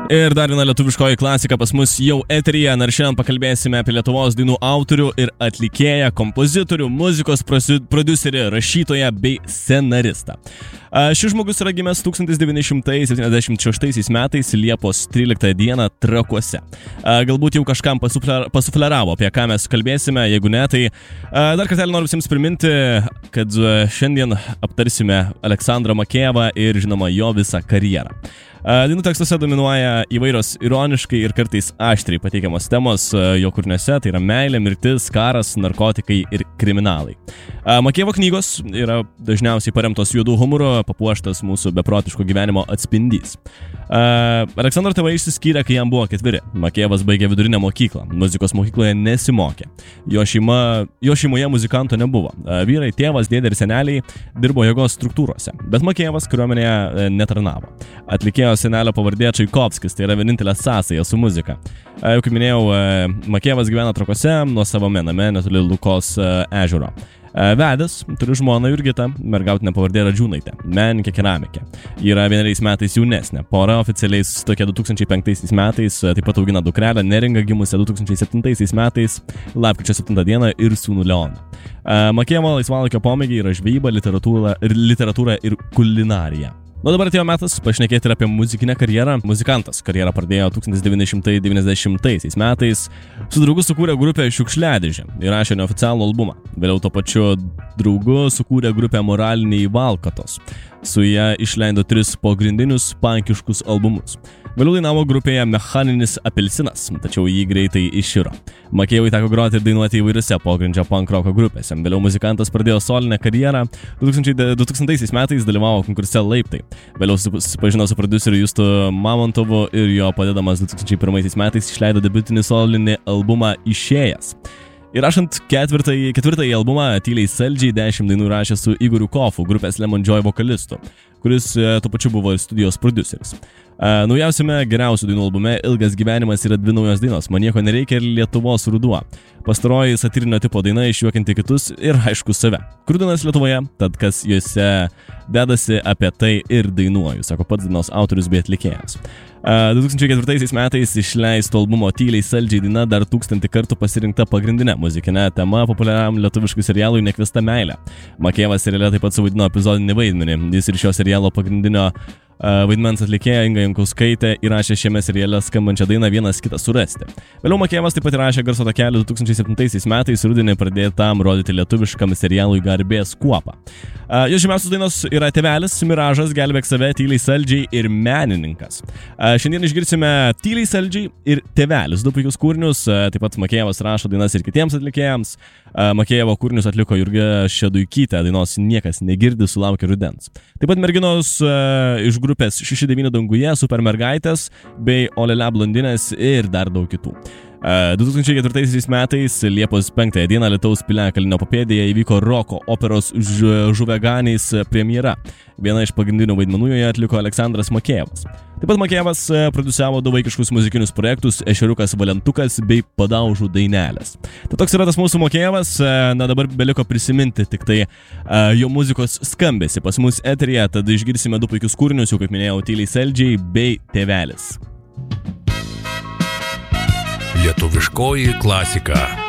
Ir dar viena lietuviškoji klasika pas mus jau eteryje. Ir šiandien pakalbėsime apie Lietuvos dainų autorių ir atlikėją, kompozitorių, muzikos prodiuserį, rašytoją bei scenaristą. Šis žmogus yra gimęs 1976 metais Liepos 13 dieną Trakuose. Galbūt jau kažkam pasufleravo, apie ką mes kalbėsime, jeigu ne, tai dar kartelį noriu visiems priminti, kad šiandien aptarsime Aleksandrą Makejevą ir, žinoma, jo visą karjerą. Dainų tekstuose dominuoja įvairios ironiškai ir kartais aštriai pateikiamos temos jo kūriniuose, tai yra meilė, mirtis, karas, narkotikai ir kriminalai. Makejevo knygos yra dažniausiai paremtos juodų humoru, papuoštas mūsų beprotiško gyvenimo atspindys. Aleksandro tėvai išsiskyrė, kai jam buvo 4. Makejevas baigė vidurinę mokyklą, muzikos mokykloje nesimokė. Jo šeimoje muzikanto nebuvo. Vyrai, tėvas, dėdė ir seneliai dirbo jėgos struktūrose, bet Makejevas kariuomenėje netarnavo. Atlikėjo senelio pavardė Čaikovskis, tai yra vienintelė sąsaja su muzika. Jau kaip minėjau, Makejevas gyvena Trakuose, nuosavame name netoli Lukos ežero. Vedęs, turi žmoną Jurgitą, mergautinę pavardė Radžiūnaitė, menininkė keramikė. Ji yra 1 metais jaunesnė. Pora oficialiai susituokė 2005 metais, taip pat augina dukrelę Neringą gimusią 2007 metais, lapkričio 7 dieną ir sūnų Leoną. Makejevo laisvalaikio pomėgiai yra žvejyba, literatūra ir kulinarija. Nu dabar atėjo metas pašnekėti ir apie muzikinę karjerą. Muzikantas karjerą pradėjo 1990 metais. Su draugu sukūrė grupę Šiukšliadėžė ir rašė neoficialų albumą. Vėliau to pačiu draugu sukūrė grupę Moraliniai Valkatos. Su ją išleido 3 pagrindinius pankiškus albumus. Vėliau dainavo grupėje Mechaninis apelsinas, tačiau jį greitai iširo. Makejevui teko groti ir dainuoti įvairiose pogrindžio punk roko grupėse. Vėliau muzikantas pradėjo solinę karjerą. 2000 metais dalyvavo konkurse Laiptai. Vėliau susipažino su prodiuseriu Justu Mamontovu ir jo padedamas 2001 metais išleido debiutinį solinį albumą Išėjęs. Ir rašant ketvirtąjį albumą tyliai saldžiai 10 dainų rašė su Igoriu Kofu, grupės Lemon Joy vokalistu, kuris tuo pačiu buvo ir studijos prodiuseris. Naujausiame geriausių dainų albume Ilgas gyvenimas yra 2 naujos dainos, Man nieko nereikia ir Lietuvos ruduo. Pastaroji satyrinio tipo daina išjuokianti kitus ir aišku save. Krūdinas Lietuvoje, tad kas juose dedasi, apie tai ir dainuoju, sako pats dainos autorius bei atlikėjas. 2004 metais išleisto albumo Tyliai saldžiai daina dar 1000 kartų pasirinkta pagrindinė muzikinė tema populiariam lietuviškų serialui Nekviesta meilė. Makejevas seriale taip pat suvaidino epizodinį vaidmenį. Jis ir šio serialo pagrindinio vaidmens atlikėja Inga Jankauskaitė įrašė šiame seriale skambančią dainą Vienas kitą surasti. Vėliau Makejevas taip pat įrašė garso takelį 2007 metais rudenį pradėtam rodyti lietuviškam serialui Garbės kuopą. Jo žymiausios dainos yra Tėvelis, Miražas, Gelbėk save, Tyliai saldžiai ir Menininkas. Šiandien išgirsime Tyliai saldžiai ir Tėvelis, 2 puikius kūrinius. Taip pat Makejevas rašo dainas ir kitiems atlikėjams. Makejevo kūrinius atliko Jurga Šeduikytė, dainos Niekas negirdi, sulaukė rudens. Taip pat merginos iš grupės 69 danguje, Super mergaitės bei Olele blondinės ir dar daug kitų. 2004 metais Liepos 5 dieną Lietaus piliakalnio papėdėje įvyko roko operos Žuveganiais premjera. Viena iš pagrindinių vaidmenų joje atliko Aleksandras Makejevas. Taip pat Makejevas prodiusavo 2 vaikiškus muzikinius projektus Ešeriukas Valentukas bei Padaužų dainelės. Tai toks yra tas mūsų Makejevas. Na dabar beliko prisiminti tik tai jo muzikos skambesį pas mus eteryje, tad išgirsime 2 puikius kūrinius, jau kaip minėjau, Tyliai saldžiai bei Tėvelis. Lietuviškoji klasika.